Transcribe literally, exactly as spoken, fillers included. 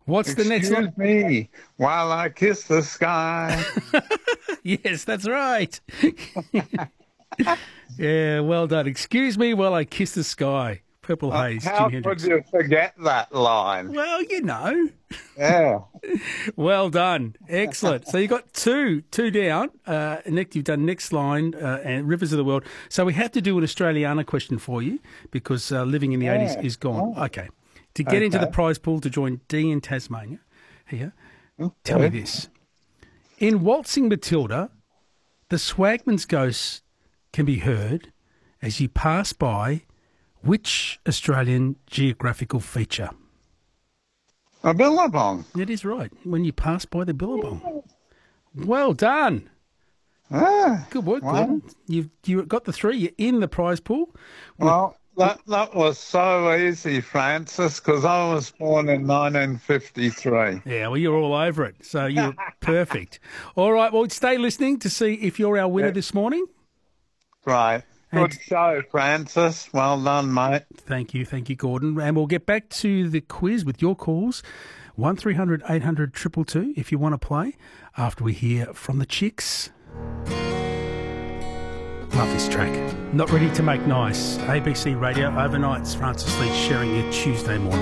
What's the next Excuse line? me while I kiss the sky. Yes, that's right. Yeah, well done. Excuse me while I kiss the sky. Purple Uh, Haze, how Jimi could Hendrix. you forget that line? Well, you know. Yeah. Well done. Excellent. So you got two, two down. Uh, Nick, you've done Next Line uh, and Rivers of the World. So we have to do an Australiana question for you because uh, living in the Yeah. eighties is gone. Oh. Okay. To get into the Okay. prize pool to join Dee in Tasmania, here, tell me Okay. this. In Waltzing Matilda, the Swagman's ghost can be heard as you pass by which Australian geographical feature? A billabong. It is right. When you pass by the Billabong. Well done. Ah, Good work, wow. Gordon. You've you got the three. You're in the prize pool. Well, that, that was so easy, Francis, because I was born in nineteen fifty-three. Yeah, well, you're all over it. So you're perfect. All right, well, stay listening to see if you're our winner Yeah. this morning. Right. Good And- show, Francis. Well done, mate. Thank you. Thank you, Gordon. And we'll get back to the quiz with your calls. one three hundred eight hundred two two two if you want to play after we hear from the Chicks. Love this track. Not ready to make nice. A B C Radio overnights. Francis Lee sharing your Tuesday morning.